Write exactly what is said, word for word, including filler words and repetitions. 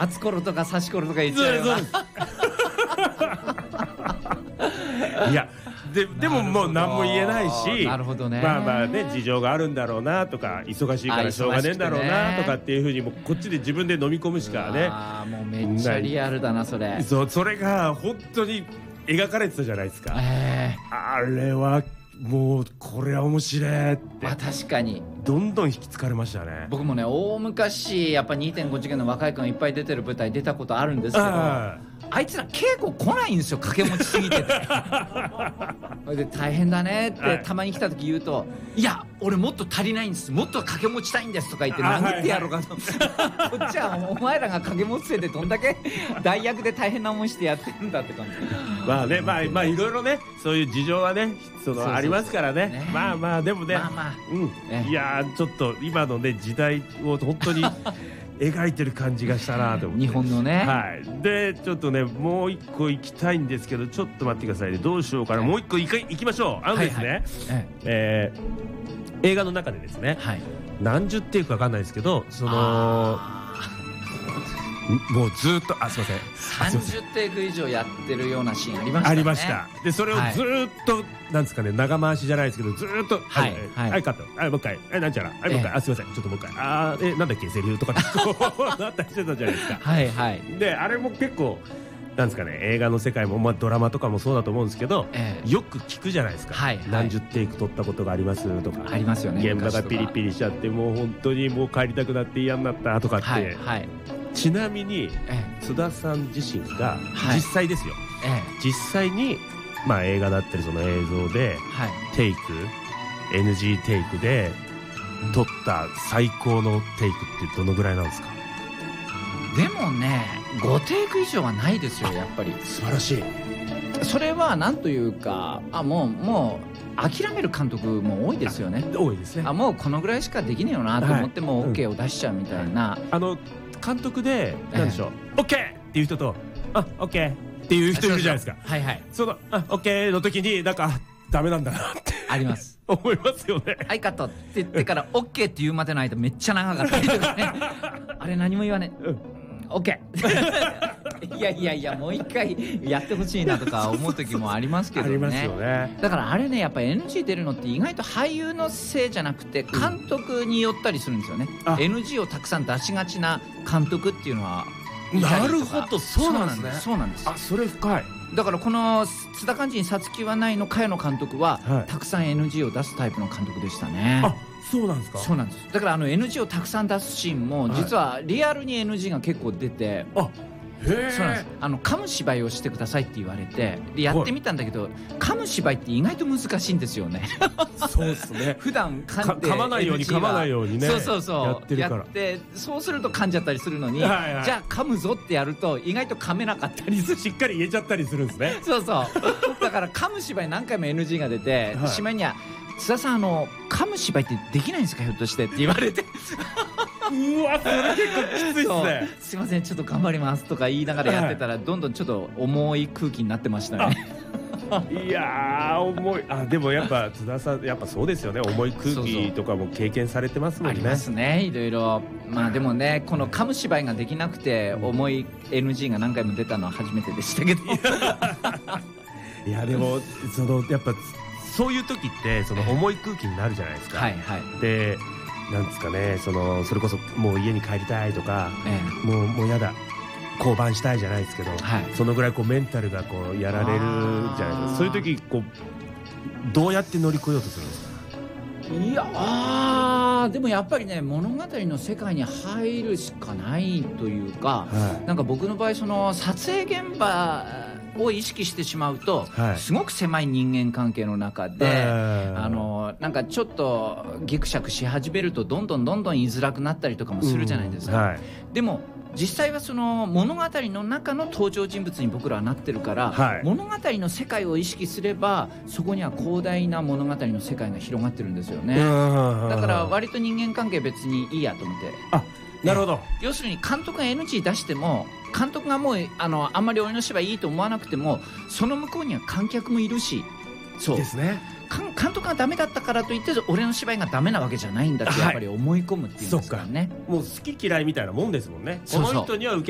あつころとかさしころとか言っちゃうよな。 いやで, でももう何も言えないし、 なるほどね、 まあまあね事情があるんだろうなとか忙しいからしょうがねえんだろうなとかっていうふうにもうこっちで自分で飲み込むしかね。 ああもうめっちゃリアルだなそれ。 そうそれが本当に描かれてたじゃないですか、えー、あれはもうこれは面白いって、 まあ、確かにどんどん引きつかれましたね。僕もね大昔やっぱ にてんご 次元の若い子がいっぱい出てる舞台出たことあるんですけど、あいつら稽古来ないんですよ、掛け持ちすぎててで大変だねってたまに来た時言うと、いや俺もっと足りないんです、もっと掛け持ちたいんですとか言って殴ってやろうかと、はいはい、こっちはお前らが掛け持ちせいでどんだけ代役で大変な思いしてやってるんだって感じ。 まあねまあまあいろいろねそういう事情はねそのそうそうそうありますからね、ねまあまあでもね、まあまあうんね、いやちょっと今のね時代を本当に描いてる感じがしたなと思って日本のね、 はい、でちょっとねもう一個行きたいんですけどちょっと待ってくださいね、どうしようかな、もう一個行か行きましょう。あのですね、はいはいえー、映画の中でですね、はい、何十テイクか分かんないですけどそのもうずっとあすいませんさんじゅうテイク以上やってるようなシーンありましたね。 ありました。でそれをずっと、はい、なんですかね長回しじゃないですけどずっとはいはい、はい、カットはいもう一回はいなんちゃらはいもう一回、えー、あすいませんちょっともう一回あえなんだっけセリフとかこうなったりしてたじゃないですかはいはいであれも結構なんですかね映画の世界も、まあ、ドラマとかもそうだと思うんですけど、えー、よく聞くじゃないですか、はいはい、何十テイク撮ったことがありますとかありますよね。 現場がピリピリしちゃってもう本当にもう帰りたくなって嫌になったとかって、はいはい、ちなみに、えー、津田さん自身が実際ですよ、はいえー、実際に、まあ、映画だったりその映像で、はい、テイク エヌジー テイクで撮った最高のテイクってどのぐらいなんですか？ でもねごテイク以上はないですよやっぱり。 素晴らしい。 それはなんというかあもうもう諦める監督も多いですよね。 多いですね。 あもうこのぐらいしかできねえよなと思っても OK を出しちゃうみたいな、 うん、あの監督でなんでしょう、えー、OK っていう人とあ OK っていう人いるじゃないですか。 はいはいそのあ OK の時になんかダメなんだなってあります思いますよね。 はいカットって言ってから OK って言うまでの間めっちゃ長かったりとかねあれ何も言わねえ、うんオッケーいやいやいやもう一回やってほしいなとか思う時もありますけどね。ありますよね。だからあれねやっぱ エヌジー 出るのって意外と俳優のせいじゃなくて監督によったりするんですよね、うん、エヌジー をたくさん出しがちな監督っていうのはなるほどそうなんですね。 そうなんです。 あそれ深い。 だからこの津田寛治にさつきはないの茅野監督は、はい、たくさん エヌジー を出すタイプの監督でしたね。 あそうなんですか。 そうなんです。だからあの エヌジー をたくさん出すシーンも実はリアルに エヌジー が結構出て、 はい、あへーそうなんです。あの噛む芝居をしてくださいって言われてでやってみたんだけど、はい、噛む芝居って意外と難しいんですよねそうですね普段噛んで噛まないように噛まないようにねそうそうそうやってるからやってそうすると噛んじゃったりするのに、はいはい、じゃあ噛むぞってやると意外と噛めなかったりするしっかり言えちゃったりするんですねそうそうだから噛む芝居何回も エヌジー が出て、はい、しまいには津田さんあの噛む芝居ってできないんですかひょっとしてって言われてうわそれ結構きついっすねすいませんちょっと頑張りますとか言いながらやってたら、はい、どんどんちょっと重い空気になってましたねいやー重い。あでもやっぱ津田さんやっぱそうですよね。重い空気とかも経験されてますもんね。 ありますねいろいろ。まあでもねこの噛む芝居ができなくて重い エヌジー が何回も出たのは初めてでしたけどいやでもそのやっぱそういう時ってその重い空気になるじゃないですか、はいはい、でなんですかねそのそれこそもう家に帰りたいとか、ええ、もうもうやだ降板したいじゃないですけど、はい、そのぐらいこうメンタルがこうやられるじゃないですか。そういう時こうどうやって乗り越えようとするんですか？ いやあでもやっぱりね物語の世界に入るしかないというか、はい、なんか僕の場合その撮影現場を意識してしまうと、はい、すごく狭い人間関係の中で、あのなんかちょっとギクシャクし始めるとどんどんどんどん言いづらくなったりとかもするじゃないですか、うんはい、でも実際はその物語の中の登場人物に僕らはなってるから、はい、物語の世界を意識すればそこには広大な物語の世界が広がってるんですよね。だから割と人間関係別にいいやと思って。 あなるほど。 要するに監督が エヌジー 出しても監督がもう あのあんまり俺の芝居いいと思わなくてもその向こうには観客もいるしそうですね。 監督がダメだったからといって俺の芝居がダメなわけじゃないんだってやっぱり思い込むっていうんですかね、 はい、もう好き嫌いみたいなもんですもんね。そうそうこの人には受け